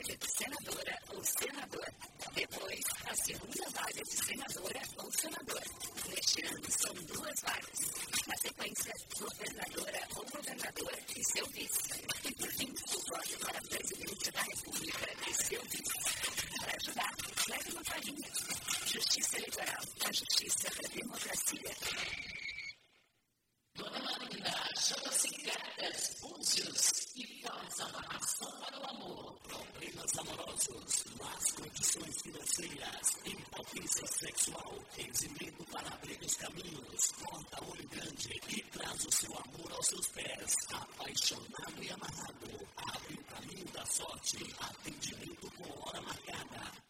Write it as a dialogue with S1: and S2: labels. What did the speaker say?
S1: vaga de senadora ou senador. Depois, a segunda vaga de senadora ou senador. Neste ano, são 2 vagas. Na sequência, governadora ou governador e seu vice. E, por fim, o voto para presidente da República e seu vice. Para ajudar, leve uma farinha. Justiça Eleitoral, a justiça da democracia.
S2: Dona Marina, chama-se cartas, búzios e faz amarração para o amor. Problemas amorosos, más condições financeiras, impotência sexual, eximento para abrir os caminhos, corta olho grande e traz o seu amor aos seus pés. Apaixonado e amarrado, abre o caminho da sorte, atendimento com hora marcada.